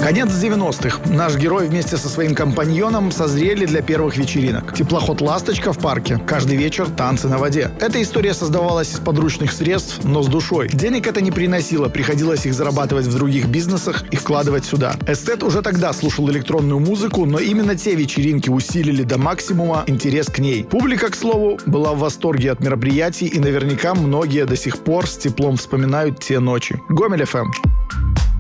Конец 90-х. Наш герой вместе со своим компаньоном созрели для первых вечеринок. Теплоход «Ласточка» в парке. Каждый вечер танцы на воде. Эта история создавалась из подручных средств, но с душой. Денег это не приносило, приходилось их зарабатывать в других бизнесах и вкладывать сюда. Эстет уже тогда слушал электронную музыку, но именно те вечеринки усилили до максимума интерес к ней. Публика, к слову, была в восторге от мероприятий, и наверняка многие до сих пор с теплом вспоминают те ночи. Гомель FM.